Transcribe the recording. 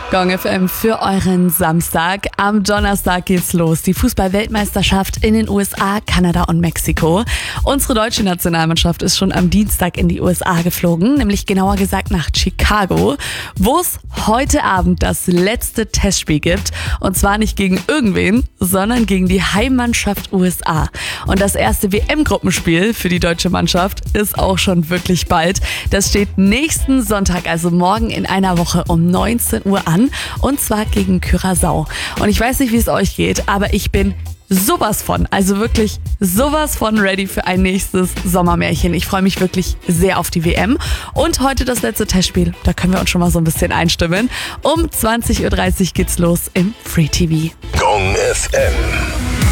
Gong FM für euren Samstag. Am Donnerstag geht's los. Die Fußball-Weltmeisterschaft in den USA, Kanada und Mexiko. Unsere deutsche Nationalmannschaft ist schon am Dienstag in die USA geflogen, nämlich genauer gesagt nach Chicago, wo es heute Abend das letzte Testspiel gibt. Und zwar nicht gegen irgendwen, sondern gegen die Heimmannschaft USA. Und das erste WM-Gruppenspiel für die deutsche Mannschaft ist auch schon wirklich bald. Das steht nächsten Sonntag, also morgen in einer Woche um 19 Uhr an. Und zwar gegen Curaçao. Und ich weiß nicht, wie es euch geht, aber ich bin sowas von, also wirklich sowas von ready für ein nächstes Sommermärchen. Ich freue mich wirklich sehr auf die WM. Und heute das letzte Testspiel, da können wir uns schon mal so ein bisschen einstimmen. Um 20.30 Uhr geht's los im Free TV. Gong FM.